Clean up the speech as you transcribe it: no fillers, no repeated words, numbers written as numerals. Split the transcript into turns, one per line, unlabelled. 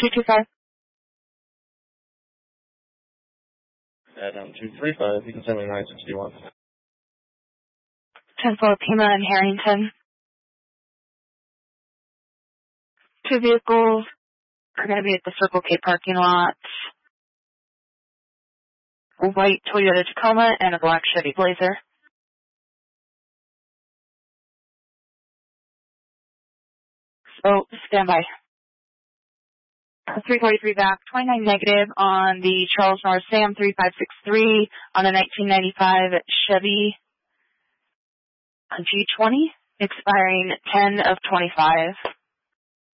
225.
Down 235, you can send me 961.
10-4 Pima and Harrington. 2 vehicles are going to be at the Circle K parking lot. A white Toyota Tacoma and a black Chevy Blazer. So, stand by. 343 back, 29 negative on the Charles North Sam 3563 on the 1995 Chevy G20, expiring 10 of 25.